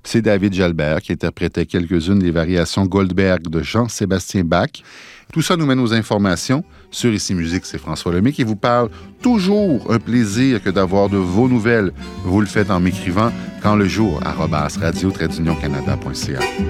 c'est David Jalbert qui interprétait quelques-unes des variations Goldberg de Jean-Sébastien Bach. Tout ça nous mène aux informations. Sur Ici Musique, c'est François Lemay qui vous parle. Toujours un plaisir que d'avoir de vos nouvelles. Vous le faites en m'écrivant quand le jour @radio-canada.ca.